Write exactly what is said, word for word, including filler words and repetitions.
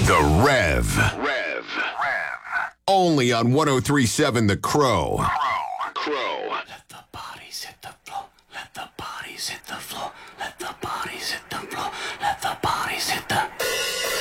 The Rev. Rev. Rev. Only on one oh three point seven The Crow. Crow. Crow. Let the bodies hit the floor. Let the bodies hit the floor. Let